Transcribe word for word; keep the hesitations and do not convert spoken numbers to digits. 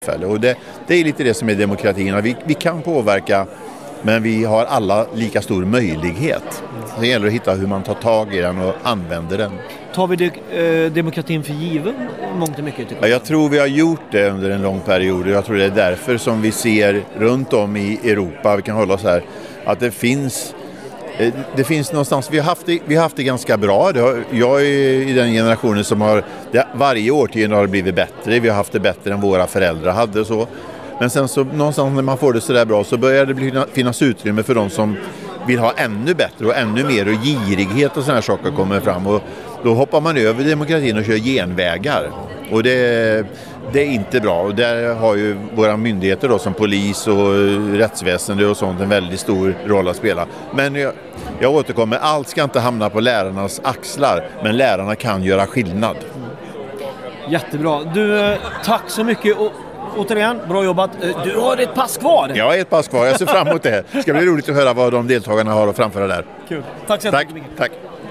Och det, det är lite det som är demokratin. Vi, vi kan påverka, men vi har alla lika stor möjlighet. Det gäller att hitta hur man tar tag i den och använder den. Tar vi de, eh, demokratin för given mångt och mycket? Ja, jag tror vi har gjort det under en lång period. Jag tror det är därför som vi ser runt om i Europa, vi kan hålla oss här, att det finns... Det finns någonstans, vi har haft det, vi har haft det ganska bra. Det har, jag är i den generationen som har, det, varje årtionde har det blivit bättre. Vi har haft det bättre än våra föräldrar hade så. Men sen så någonstans när man får det så där bra så börjar det bli, finnas utrymme för de som vill ha ännu bättre och ännu mer, och girighet och sådana här saker kommer fram. Och då hoppar man över demokratin och kör genvägar. Och det, det är inte bra. Och där har ju våra myndigheter då, som polis och rättsväsende och sånt, en väldigt stor roll att spela. Men jag, jag återkommer, allt ska inte hamna på lärarnas axlar, men lärarna kan göra skillnad. Jättebra. Du, tack så mycket. Och återigen, bra jobbat. Du har ett pass kvar. Jag har ett pass kvar, jag ser fram emot det. Det ska bli roligt att höra vad de deltagarna har att framföra där. Kul. Tack så tack. mycket. Tack.